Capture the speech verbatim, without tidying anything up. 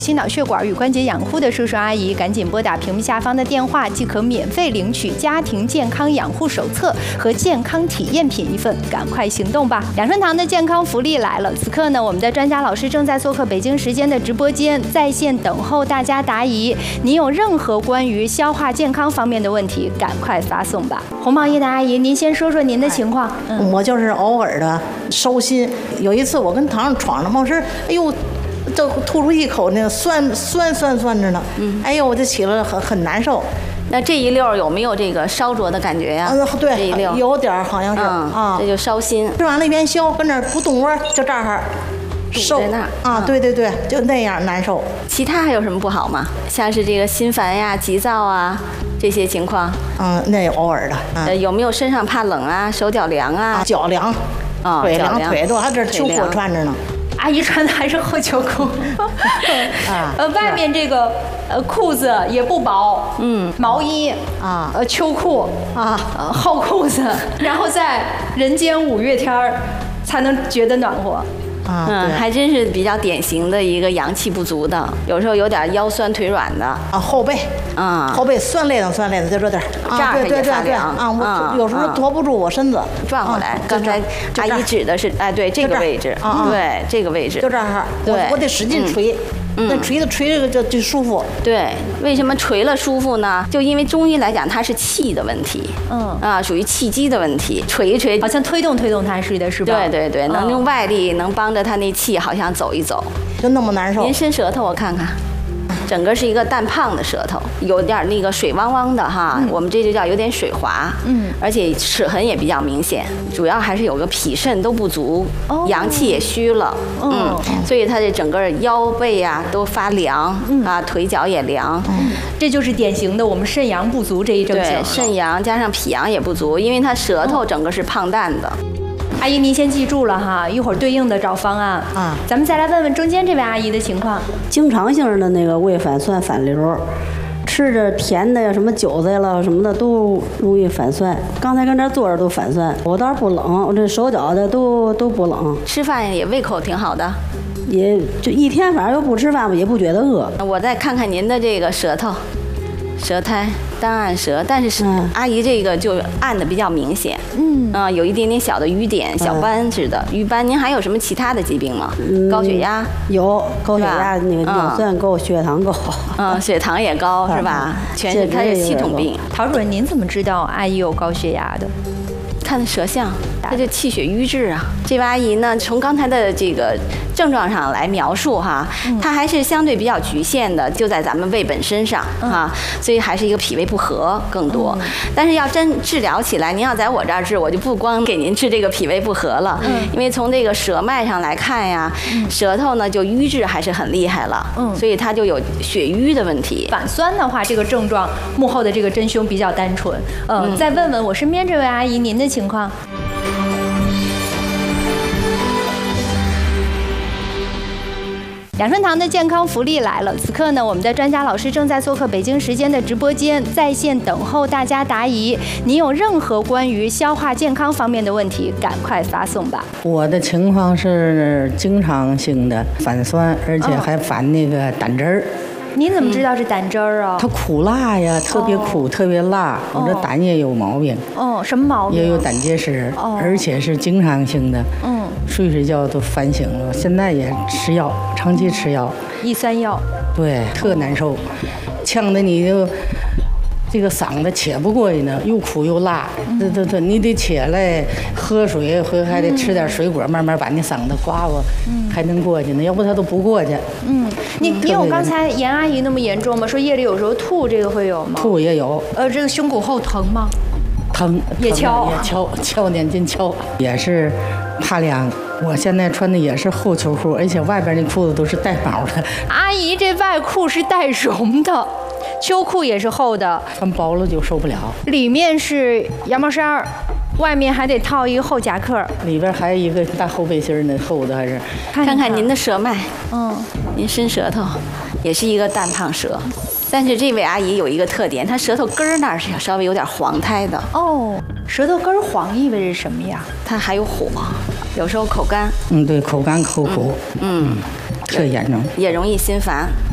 心脑血管与关节养护的叔叔阿姨，赶紧拨打屏幕下方的电话，即可免费领取家庭健康养护手册和健康体验品一份，赶快行动吧！养生堂的健康福利来了，此刻呢，我们的专家老师正在做客北京时间的直播间，在线等候大家答疑。您有任何关于消化健康方面的问题，赶快发送吧！红毛衣的阿姨，您先说说您的情况。 嗯，我就是偶尔的烧心，有一次我跟堂上闯着冒失，哎呦。就吐出一口那个酸酸酸酸着呢，嗯，哎呦，我就起了很很难受。 那这一溜有没有这个烧灼的感觉呀、啊？ 嗯，对， 这一溜有点儿好像是、 嗯、 啊， 这就烧心。 吃完了一边削，跟那儿不动窝，就这儿堵在那儿啊、嗯，对对对，就那样难受。 其他还有什么不好吗？像是这个心烦呀、急躁啊这些情况？ 嗯，那偶尔的。嗯、 呃，有没有身上怕冷啊、手脚凉啊？ 啊脚凉， 啊、哦， 腿凉，腿都还这秋裤穿着呢。 阿姨穿的还是厚秋裤，啊，呃，外面这个呃裤子也不薄，嗯，毛衣啊，呃秋裤啊，呃厚裤子，然后在人间五月天儿才能觉得暖和。 啊，嗯，还真是比较典型的一个阳气不足的，有时候有点腰酸腿软的啊，后背啊， 后背酸累的酸累的，就这点这儿也发凉啊，我有时候托不住我身子， 转过来。刚才阿姨指的是，哎，对这个位置，对这个位置， 就这儿， 对， 我得使劲捶。那捶的捶这个就就舒服。 对，为什么捶了舒服呢？就因为中医来讲，它是气的问题，嗯啊，属于气机的问题。捶一捶， 好像推动推动它似的，是吧？ 对对对，能用外力能帮着它那气，好像走一走。 就那么难受。 您伸舌头，我看看。整个是一个淡胖的舌头，有点那个水汪汪的哈，嗯、我们这就叫有点水滑，嗯，而且齿痕也比较明显，主要还是有个脾肾都不足，哦、阳气也虚了，哦、嗯，所以他这整个腰背啊都发凉，嗯、啊腿脚也凉， 嗯，这就是典型的我们肾阳不足这一症型。 对，肾阳加上脾阳也不足，因为他舌头整个是胖淡的。 阿姨，您先记住了哈，一会儿对应的找方案啊。咱们再来问问中间这位阿姨的情况。 经常性的那个胃反酸反流，吃着甜的呀，什么韭菜了什么的都容易反酸。刚才跟这坐着都反酸，我倒是不冷，我这手脚的都都不冷。 吃饭也胃口挺好的， 也就一天反正又不吃饭，也不觉得饿。 我再看看您的这个舌头。舌苔单按舌，但是是、嗯、阿姨这个就按的比较明显，嗯啊、呃，有一点点小的瘀点、小斑似的瘀斑。您还有什么其他的疾病吗？嗯、高血压有，高血压那个尿酸高，血糖高， 嗯，血糖也高是吧？全是它是系统病。 陶主任，您怎么知道阿姨有高血压的？ 看舌象，它就气血瘀滞啊。这位阿姨呢，从刚才的这个症状上来描述哈，嗯、它还是相对比较局限的，就在咱们胃本身上、嗯、啊，所以还是一个脾胃不和更多。嗯、但是要真治疗起来，您要在我这儿治，我就不光给您治这个脾胃不和了，嗯、因为从这个舌脉上来看呀，嗯、舌头呢就瘀滞还是很厉害了，嗯、所以它就有血瘀的问题。 反酸的话，这个症状幕后的这个真凶比较单纯。呃、嗯，再问问我身边这位阿姨，您的情况。养生堂的健康福利来了，此刻呢，我们的专家老师正在做客北京时间的直播间，在线等候大家答疑。您有任何关于消化健康方面的问题，赶快发送吧。 我的情况是经常性的反酸，而且还反那个胆汁儿。 您怎么知道是胆汁儿啊？ 它苦辣呀，特别苦，哦、特别辣。我这胆也有毛病。 哦，什么毛病？ 也有胆结石，哦、而且是经常性的。嗯，睡睡觉都反醒了。现在也吃药，长期吃药。 抑酸药。对， 特难受，呛得你就这个嗓子且不过去呢，又苦又辣。这这这，你得起来喝水，或还得吃点水果，慢慢把你嗓子刮过，嗯、还能过去呢。要不他都不过去。嗯。 你你有刚才严阿姨那么严重吗？说夜里有时候吐，这个会有吗？ 吐也有。 呃，这个胸口后疼吗？ 疼， 也敲， 也敲，敲点劲敲，也是怕凉。我现在穿的也是厚秋裤，而且外边那裤子都是带毛的。 阿姨这外裤是带绒的，秋裤也是厚的， 穿薄了就受不了。 里面是羊毛衫，外面还得套一个厚夹克， 里边还有一个大厚背心呢，厚的还是。 看看您的舌脉，嗯，您伸舌头，也是一个淡胖舌。但是这位阿姨有一个特点，她舌头根儿那儿是稍微有点黄苔的。 哦，舌头根儿黄意味着什么呀？ 她还有火，有时候口干。 嗯，对，口干口苦，嗯，嗯特严重， 也容易心烦。